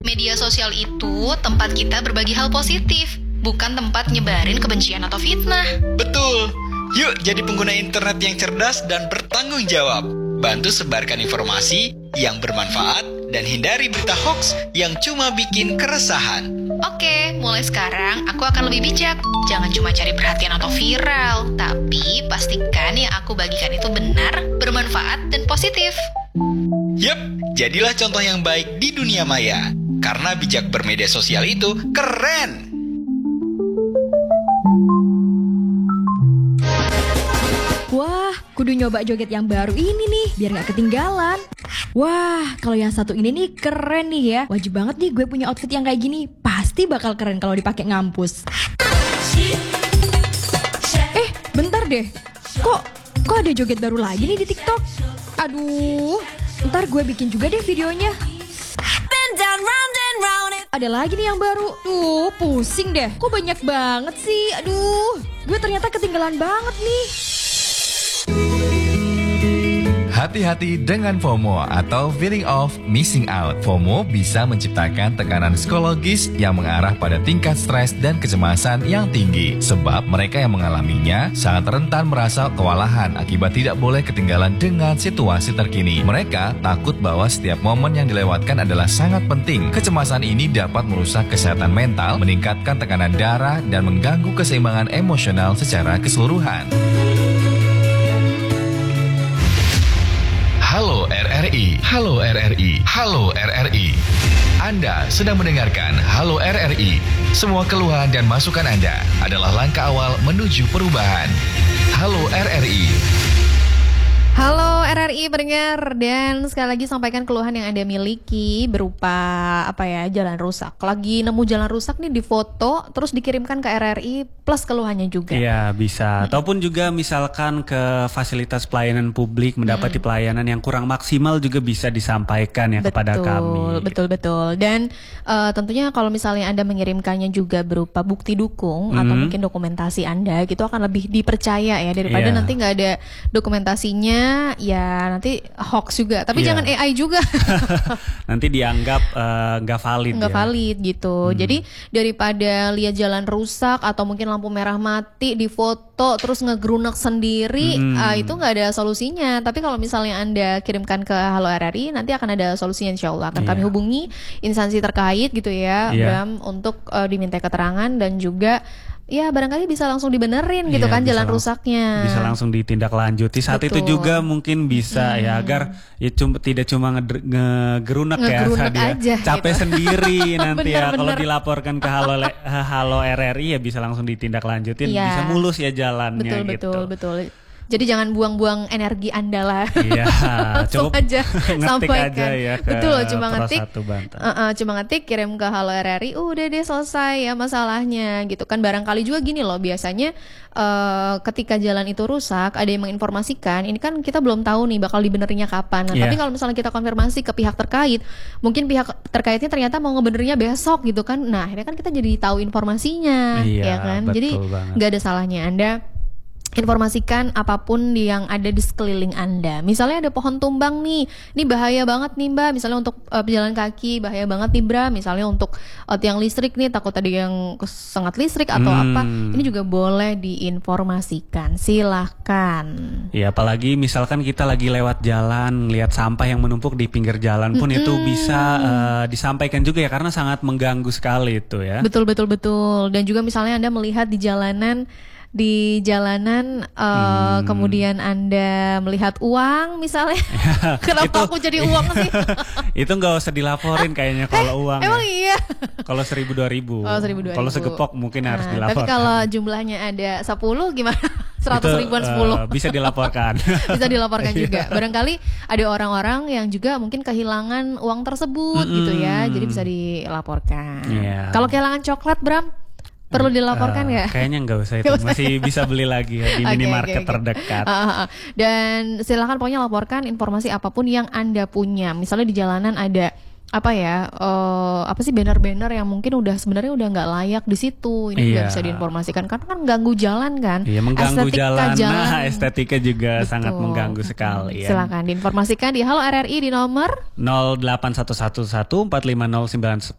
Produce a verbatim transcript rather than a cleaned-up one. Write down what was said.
Media sosial itu tempat kita berbagi hal positif, bukan tempat nyebarin kebencian atau fitnah. Betul. Yuk jadi pengguna internet yang cerdas dan bertanggung jawab. Bantu sebarkan informasi yang bermanfaat dan hindari berita hoax yang cuma bikin keresahan. Oke, mulai sekarang aku akan lebih bijak. Jangan cuma cari perhatian atau viral, tapi pastikan yang aku bagikan itu benar, bermanfaat, dan positif. Yup, jadilah contoh yang baik di dunia maya. Karena bijak bermedia sosial itu keren. Wah, kudu nyoba joget yang baru ini nih, biar gak ketinggalan. Wah, kalau yang satu ini nih keren nih ya. Wajib banget nih gue punya outfit yang kayak gini. Pasti bakal keren kalau dipakai ngampus. Eh, bentar deh. Kok kok ada joget baru lagi nih di TikTok? Aduh, ntar gue bikin juga deh videonya. Ada lagi nih yang baru. Tuh, pusing deh. Kok banyak banget sih? Aduh, gue ternyata ketinggalan banget nih. Hati-hati dengan FOMO atau feeling of missing out. FOMO bisa menciptakan tekanan psikologis yang mengarah pada tingkat stres dan kecemasan yang tinggi. Sebab mereka yang mengalaminya sangat rentan merasa kewalahan akibat tidak boleh ketinggalan dengan situasi terkini. Mereka takut bahwa setiap momen yang dilewatkan adalah sangat penting. Kecemasan ini dapat merusak kesehatan mental, meningkatkan tekanan darah, dan mengganggu keseimbangan emosional secara keseluruhan. Halo R R I, Halo R R I, Halo R R I. Anda sedang mendengarkan Halo R R I. Semua keluhan dan masukan Anda adalah langkah awal menuju perubahan. Halo R R I. Halo R R I pendengar, dan sekali lagi sampaikan keluhan yang Anda miliki berupa apa ya, jalan rusak. Lagi nemu jalan rusak nih di foto, terus dikirimkan ke R R I plus keluhannya juga. Iya bisa, ataupun juga misalkan ke fasilitas pelayanan publik mendapati hmm. pelayanan yang kurang maksimal juga bisa disampaikan ya betul, kepada kami. Betul betul. Dan uh, tentunya kalau misalnya Anda mengirimkannya juga berupa bukti dukung hmm. atau mungkin dokumentasi Anda, gitu akan lebih dipercaya ya daripada yeah. nanti nggak ada dokumentasinya. Ya nanti hoax juga, tapi yeah. jangan A I juga. Nanti dianggap nggak uh, valid. Nggak ya. valid gitu. Hmm. Jadi daripada lihat jalan rusak atau mungkin lampu merah mati di foto terus ngegerunak sendiri, hmm. uh, itu nggak ada solusinya. Tapi kalau misalnya Anda kirimkan ke Halo R R I, nanti akan ada solusinya, insya Allah akan yeah. kami hubungi instansi terkait gitu ya, yeah. Bram, untuk uh, diminta keterangan dan juga ya barangkali bisa langsung dibenerin gitu iya, kan jalan lang- rusaknya. Bisa langsung ditindaklanjuti. Saat Betul. itu juga mungkin bisa hmm. ya agar ya cuma tidak cuma nge- ngegerunak ya saat dia capek gitu. Sendiri nanti bener, ya kalau dilaporkan ke Halo Halo R R I ya bisa langsung ditindaklanjutin, ya. Bisa mulus ya jalannya betul, gitu. Betul betul betul. Jadi jangan buang-buang energi Anda lah. Iya, langsung aja sampaikan. Aja ya Betul, cuma ngetik. Uh, uh, cuma ngetik kirim ke Halo R R I, udah deh selesai ya masalahnya gitu kan. Barangkali juga gini loh, biasanya uh, ketika jalan itu rusak, ada yang menginformasikan, ini kan kita belum tahu nih bakal dibenerinnya kapan. Nah, yeah. Tapi kalau misalnya kita konfirmasi ke pihak terkait, mungkin pihak terkaitnya ternyata mau ngebenerinnya besok gitu kan. Nah, akhirnya kan kita jadi tahu informasinya, iya, ya kan. Jadi nggak ada salahnya Anda informasikan apapun yang ada di sekeliling Anda. Misalnya ada pohon tumbang nih, ini bahaya banget nih Mbak. Misalnya untuk uh, pejalan kaki bahaya banget nih Bra. Misalnya untuk uh, tiang listrik nih, takut ada yang kesengat listrik atau hmm. apa. Ini juga boleh diinformasikan. Silahkan. Ya apalagi misalkan kita lagi lewat jalan, lihat sampah yang menumpuk di pinggir jalan pun hmm. itu bisa uh, disampaikan juga ya, karena sangat mengganggu sekali itu ya. Betul betul betul. Dan juga misalnya Anda melihat di jalanan di jalanan uh, hmm. kemudian Anda melihat uang misalnya. Kenapa aku jadi uang sih? Itu nggak usah dilaporin kayaknya kalau eh, uang. Emang ya. iya. Kalau seribu dua ribu. Oh, seribu dua ribu. Kalau segepok mungkin nah, harus dilaporkan. Tapi kalau jumlahnya ada sepuluh gimana? Seratus ribuan sepuluh. Uh, bisa dilaporkan. Bisa dilaporkan juga. Barangkali ada orang-orang yang juga mungkin kehilangan uang tersebut mm-hmm. gitu ya. Jadi bisa dilaporkan. Yeah. Kalau kehilangan coklat, Bram, perlu dilaporkan nggak? Uh, kayaknya nggak usah itu, masih bisa beli lagi ya, di okay, minimarket okay, okay. terdekat. Uh, uh, uh. Dan silakan pokoknya laporkan informasi apapun yang Anda punya. Misalnya di jalanan ada apa ya, uh, apa sih banner-banner yang mungkin udah sebenarnya udah nggak layak di situ. Ini juga iya. bisa diinformasikan karena kan ganggu jalan kan. Iya, mengganggu estetika jalan. jalan. Nah, estetika juga Betul. sangat mengganggu sekali. Ya. Silakan diinformasikan di Halo R R I di nomor nol delapan satu satu satu empat lima nol sembilan